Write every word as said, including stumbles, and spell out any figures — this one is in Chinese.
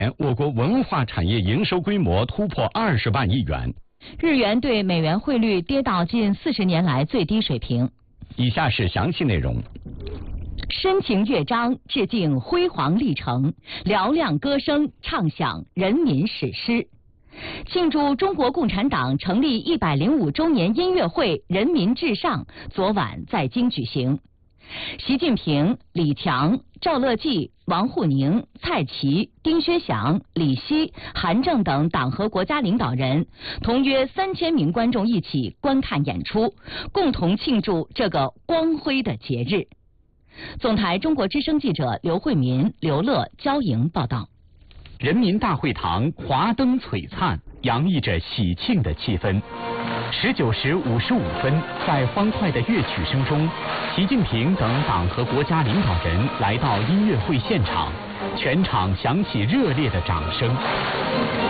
我国文化产业营收规模突破二十万亿元。 日元对美元汇率跌到近四十年来最低水平。 以下是详细内容。 深情乐章致敬辉煌历程，嘹亮歌声唱响人民史诗。庆祝中国共产党成立一百零五周年音乐会“人民至上”昨晚在京举行。习近平、李强、赵乐际、王沪宁、蔡奇、丁薛祥、李希、韩正等党和国家领导人同约三千名观众一起观看演出，共同庆祝这个光辉的节日。总台中国之声记者刘慧民、刘乐、焦莹报道。 人民大会堂华灯璀璨，洋溢着喜庆的气氛。十九时五十五分，在欢快的乐曲声中，习近平等党和国家领导人来到音乐会现场，全场响起热烈的掌声。